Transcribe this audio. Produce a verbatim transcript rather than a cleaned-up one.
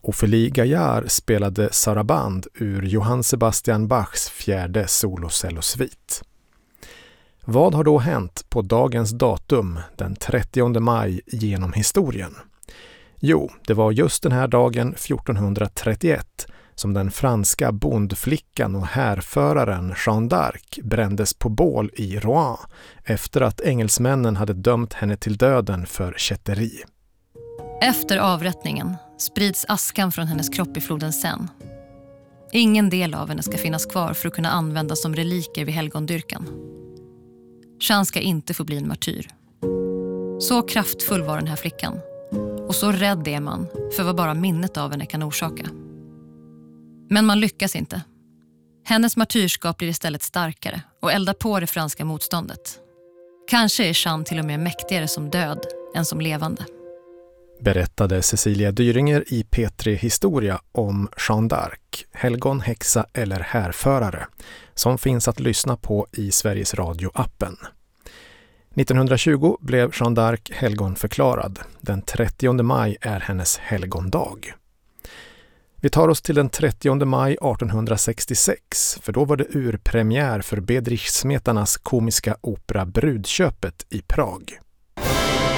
Ophélie Gaillard spelade saraband ur Johann Sebastian Bachs fjärde solocellosvit. Vad har då hänt på dagens datum, den trettionde maj, genom historien? Jo, det var just den här dagen fjortonhundratrettioett som den franska bondflickan och härföraren Jeanne d'Arc brändes på bål i Rouen efter att engelsmännen hade dömt henne till döden för kätteri. Efter avrättningen sprids askan från hennes kropp i floden Seine. Ingen del av henne ska finnas kvar för att kunna användas som reliker vid helgondyrkan. Jeanne ska inte få bli en martyr. Så kraftfull var den här flickan. Och så rädd är man för vad bara minnet av henne kan orsaka. Men man lyckas inte. Hennes martyrskap blir istället starkare och eldar på det franska motståndet. Kanske är Jeanne till och med mäktigare som död än som levande. Berättade Cecilia Dyringer i P tre Historia om Jeanne d'Arc, helgon, häxa eller härförare, som finns att lyssna på i Sveriges Radio-appen. nittonhundratjugo blev Jeanne d'Arc helgonförklarad. Den trettionde maj är hennes helgondag. Vi tar oss till den trettionde maj artonhundrasextiosex, för då var det urpremiär för Bedřich Smetanás komiska opera Brudköpet i Prag.